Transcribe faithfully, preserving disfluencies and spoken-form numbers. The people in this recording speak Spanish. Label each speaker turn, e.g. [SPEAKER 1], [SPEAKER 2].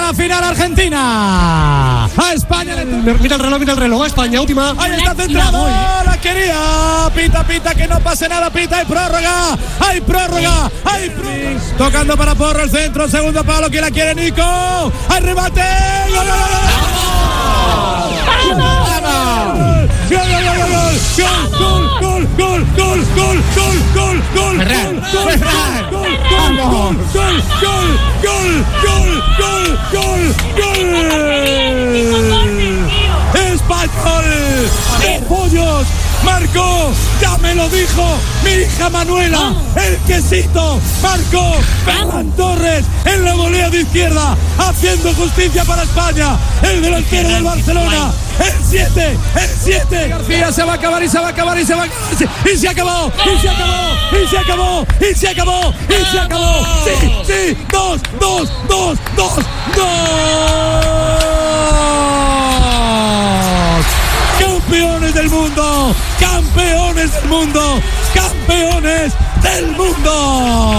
[SPEAKER 1] la final Argentina. A España.
[SPEAKER 2] Mira el reloj, mira el reloj. A España, última.
[SPEAKER 1] Ahí está centrado. La quería. Pita, pita, que no pase nada. Pita, hay prórroga. Hay prórroga. Hay prórroga. Tocando para Porro el centro. Segundo palo. ¿Quién la quiere, Nico? Hay remate. ¡Gol, gol, gol! Gol, gol, gol, gol, gol, gol, gol, gol,
[SPEAKER 2] Ferran,
[SPEAKER 1] gol,
[SPEAKER 2] Ferran,
[SPEAKER 1] gol, gol, gol, gol, gol, gol, gol, gol, gol. Español de Pollos marcó, ya me lo dijo mi hija Manuela, el quesito, marcó Ferran Torres en la volea de izquierda, haciendo justicia para España, el delantero del Barcelona, el siete, el siete. García se va a acabar y se va a acabar y se va a acabar y se acabó, y se acabó, y se acabó, y se acabó, y se acabó. Sí, sí, dos, dos, dos, dos, dos. Campeones del mundo, campeones del mundo, campeones del mundo.